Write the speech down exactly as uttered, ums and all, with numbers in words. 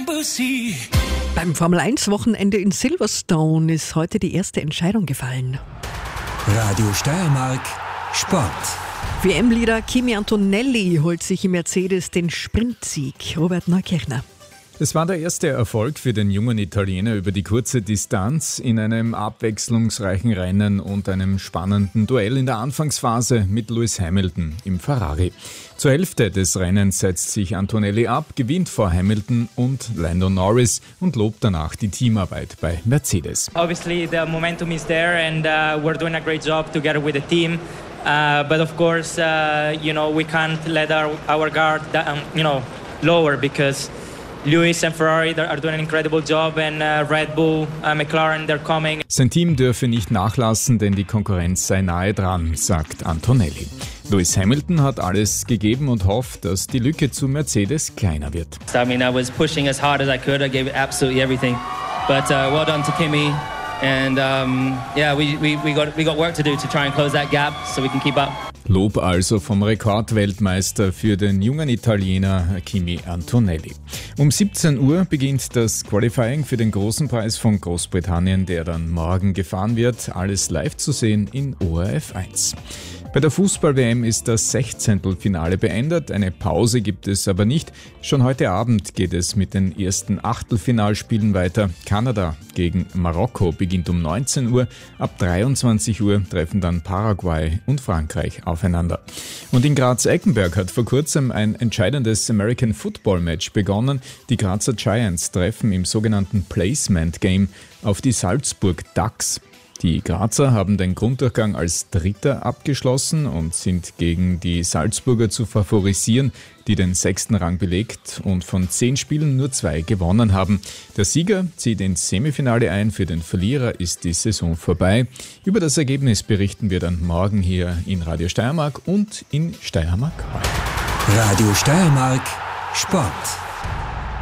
Beim Formel eins Wochenende in Silverstone ist heute die erste Entscheidung gefallen. Radio Steiermark Sport. W M-Leader Kimi Antonelli holt sich im Mercedes den Sprintsieg. Robert Neukirchner. Es war der erste Erfolg für den jungen Italiener über die kurze Distanz in einem abwechslungsreichen Rennen und einem spannenden Duell in der Anfangsphase mit Lewis Hamilton im Ferrari. Zur Hälfte des Rennens setzt sich Antonelli ab, gewinnt vor Hamilton und Lando Norris und lobt danach die Teamarbeit bei Mercedes. Obviously the momentum is there and uh, we're doing a great job together with the team. Uh, but of course, uh, you know, we can't let our, our guard down, you know, lower because Lewis and Ferrari are doing an incredible job and uh, Red Bull, uh, McLaren, they're coming. Sein Team dürfe nicht nachlassen, denn die Konkurrenz sei nahe dran, sagt Antonelli. Lewis Hamilton hat alles gegeben und hofft, dass die Lücke zu Mercedes kleiner wird. I mean, I was pushing as hard as I could. I gave it absolutely everything. But uh, well done to Kimi. And um, yeah, we, we, we, got, we got work to do to try and close that gap so we can keep up. Lob also vom Rekordweltmeister für den jungen Italiener Kimi Antonelli. Um siebzehn Uhr beginnt das Qualifying für den großen Preis von Großbritannien, der dann morgen gefahren wird. Alles live zu sehen in O R F eins. Bei der Fußball-W M ist das Sechzehntelfinale beendet. Eine Pause gibt es aber nicht. Schon heute Abend geht es mit den ersten Achtelfinalspielen weiter. Kanada gegen Marokko beginnt um neunzehn Uhr. Ab dreiundzwanzig Uhr treffen dann Paraguay und Frankreich aufeinander. Und in Graz-Eckenberg hat vor kurzem ein entscheidendes American Football Match begonnen. Die Grazer Giants treffen im sogenannten Placement Game auf die Salzburg Ducks. Die Grazer haben den Grunddurchgang als Dritter abgeschlossen und sind gegen die Salzburger zu favorisieren, die den sechsten Rang belegt und von zehn Spielen nur zwei gewonnen haben. Der Sieger zieht ins Semifinale ein, für den Verlierer ist die Saison vorbei. Über das Ergebnis berichten wir dann morgen hier in Radio Steiermark und in Steiermark heute. Radio Steiermark Sport.